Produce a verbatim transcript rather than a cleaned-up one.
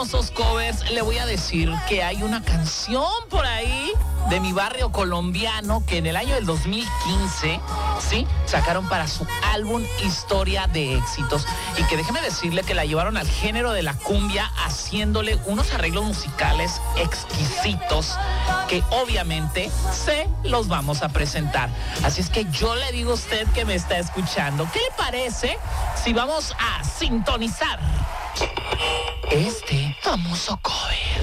Esos covers, le voy a decir que hay una canción por ahí de mi barrio colombiano que en el año del dos mil quince, sí, sacaron para su álbum Historia de Éxitos, y que déjeme decirle que la llevaron al género de la cumbia haciéndole unos arreglos musicales exquisitos que obviamente se los vamos a presentar. Así es que yo le digo a usted que me está escuchando, ¿qué le parece si vamos a sintonizar este famoso cover?